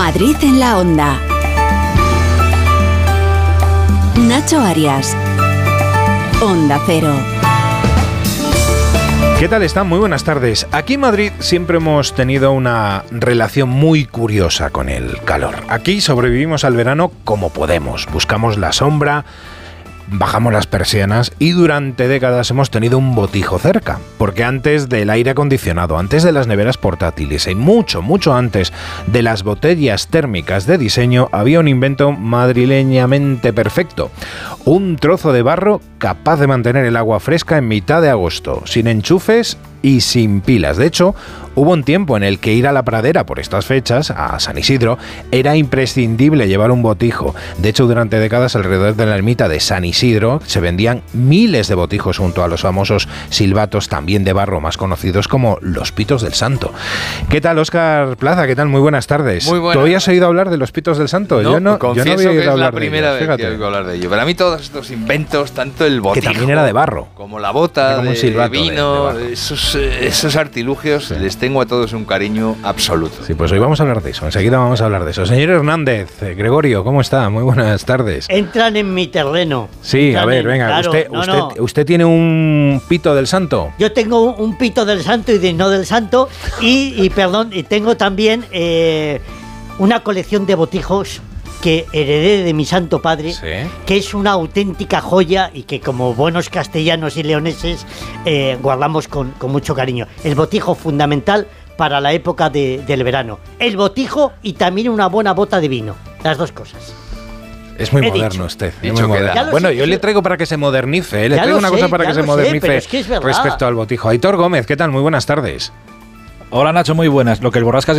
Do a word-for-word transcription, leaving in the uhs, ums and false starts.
Madrid en la Onda. Nacho Arias. Onda Cero. ¿Qué tal están? Muy buenas tardes. Aquí en Madrid siempre hemos tenido una relación muy curiosa con el calor. Aquí sobrevivimos al verano como podemos. Buscamos la sombra, bajamos las persianas y durante décadas hemos tenido un botijo cerca. Porque antes del aire acondicionado, antes de las neveras portátiles y mucho, mucho antes de las botellas térmicas de diseño, había un invento madrileñamente perfecto. Un trozo de barro capaz de mantener el agua fresca en mitad de agosto, sin enchufes y sin pilas. De hecho, hubo un tiempo en el que ir a la pradera por estas fechas, a San Isidro, era imprescindible llevar un botijo. De hecho, durante décadas alrededor de la ermita de San Isidro se vendían miles de botijos junto a los famosos silbatos, también de barro, más conocidos como los pitos del santo. ¿Qué tal, Óscar Plaza? ¿Qué tal? Muy buenas tardes. Muy buenas. ¿Tú habías oído hablar de los pitos del santo? No, yo no, confieso yo no había que oído es hablar la primera de ellos, vez que oigo hablar de ello. Para mí todos estos inventos, tanto el botijo, que también era de barro, como la bota como de un silbato vino, de, de esos, esos artilugios, sí, les tengo a todos un cariño absoluto. Sí, pues hoy vamos a hablar de eso, enseguida vamos a hablar de eso. Señor Hernández, eh, Gregorio, ¿cómo está? Muy buenas tardes. Entran en mi terreno. Sí, Entran a ver, en, venga, claro, usted, no, usted, no. usted tiene un pito del santo. Yo tengo un, un pito del santo y de no del santo y, y perdón, y tengo también eh, una colección de botijos que heredé de mi santo padre, ¿Sí? que es una auténtica joya y que como buenos castellanos y leoneses eh, guardamos con, con mucho cariño. El botijo fundamental para la época de, del verano. El botijo y también una buena bota de vino. Las dos cosas. Es muy He moderno dicho. usted. Es Dicho muy queda. moderno. Ya lo Bueno, sé, yo sí. le traigo para que se modernice. ¿eh? Le Ya traigo lo una sé, cosa para ya que se lo sé, modernice pero es que es verdad. respecto al botijo. Aitor Gómez, ¿qué tal? Muy buenas tardes. Hola Nacho, muy buenas. Lo que el Borrascas